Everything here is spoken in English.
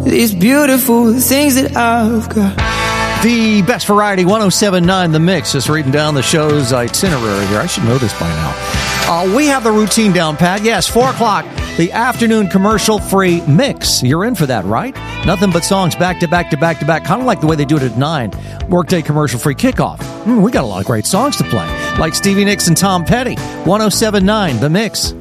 these beautiful things that I've got. The best variety, 107.9 The Mix. Just reading down the show's itinerary here. I should know this by now. We have the routine down, Pat. Yes, 4 o'clock, the afternoon commercial-free mix. You're in for that, right? Nothing but songs back to back to back to back, kind of like the way they do it at 9. Workday commercial-free kickoff. We got a lot of great songs to play, like Stevie Nicks and Tom Petty. 107.9 The Mix.